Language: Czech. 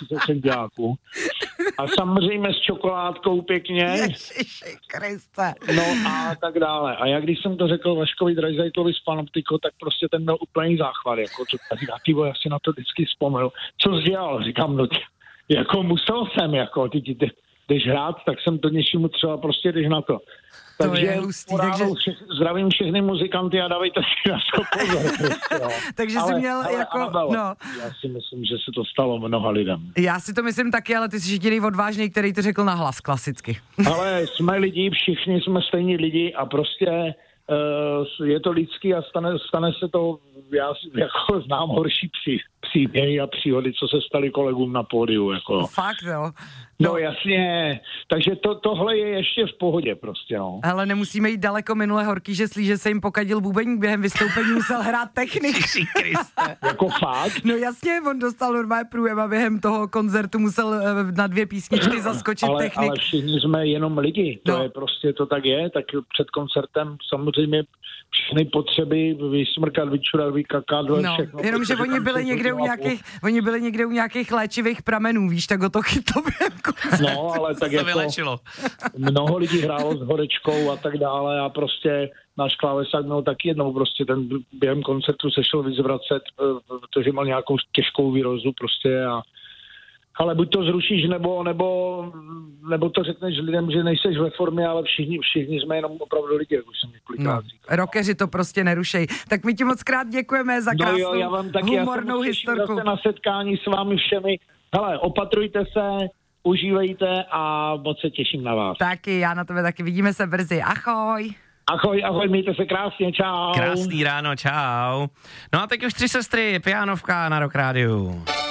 30 děláků. A samozřejmě s čokoládkou pěkně. Ježiši Kriste. No a tak dále. A já když jsem to řekl Vaškovi Drajzajtlovi z Panoptico, tak prostě ten měl úplný záchvat. Jako, já si na to vždycky vzpomněl. Co jsi dělal? Říkám, no jako musel jsem, jako ty jdeš hrát, tak jsem to něčemu třeba prostě jdeš na to. To je hustý, takže... Zdravím všechny muzikanty a dávejte si na to pozor. Takže jsi měl jako... No. Já si myslím, že se to stalo mnoha lidem. Já si to myslím taky, ale ty jsi jediný odvážný, který to řekl nahlas klasicky. Ale jsme lidi, všichni jsme stejní lidi a prostě je to lidský a stane se to, já jako znám horší příběhy a příhody, co se staly kolegům na pódiu. Jako. Fakt, jo. No jasně, takže tohle je ještě v pohodě prostě, no. Ale nemusíme jít daleko, minule Horký, že se jim pokadil bubeník během vystoupení, musel hrát technik. Jako fakt? No jasně, on dostal normálně průjem a během toho koncertu musel na 2 písničky zaskočit technik. Ale všichni jsme jenom lidi, to je prostě, to tak je, tak před koncertem samozřejmě všechny potřeby vysmrkat, vyčurat, vykakat, všechno. Jenomže oni byli někde u nějakých léčivých pramenů, víš, tak o to chytlo během koncertu. No, ale tak jako mnoho lidí hrálo s horečkou a tak dále a prostě náš klávesák měl taky jednou prostě ten během koncertu se šel vyzvracet, protože měl nějakou těžkou výrozu prostě ale buď to zrušíš, nebo to řekneš lidem, že nejseš ve formě, ale všichni jsme jenom opravdu lidi, jak už jsem několikrát říkal. Rockeři to prostě nerušej. Tak my ti moc krát děkujeme za krásnou humornou historku. Já jsem na setkání s vámi všemi. Hele, opatrujte se, užívejte a moc se těším na vás. Taky, já na tebe taky. Vidíme se brzy. Ahoj. Ahoj, mějte se krásně, čau. Krásný ráno, čau. No a teď už 3 sestry, pianovka na Rock Rádiu.